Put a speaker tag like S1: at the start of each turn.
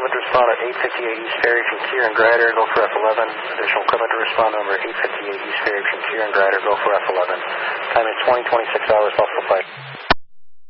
S1: equipment to respond at 858 East Ferry from Kieran Grider, go for F11. Additional equipment to respond number 858 East Ferry from Kieran Grider, go for F11. Time is 20:26 hours, Buffalo Flight.